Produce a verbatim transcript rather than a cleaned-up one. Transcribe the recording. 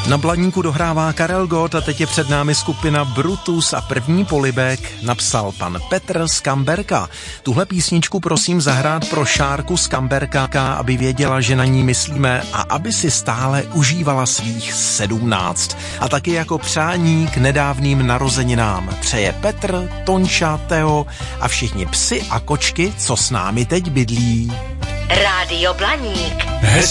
Na Blaníku dohrává Karel Gott a teď je před námi skupina Brutus a první polibek napsal pan Petr z Kamberka. Tuhle písničku prosím zahrát pro Šárku z Kamberka, aby věděla, že na ní myslíme a aby si stále užívala svých sedmnáct. A taky jako přání k nedávným narozeninám přeje Petr, Tonča, Teo a všichni psi a kočky, co s námi teď bydlí. Rádio Blaník.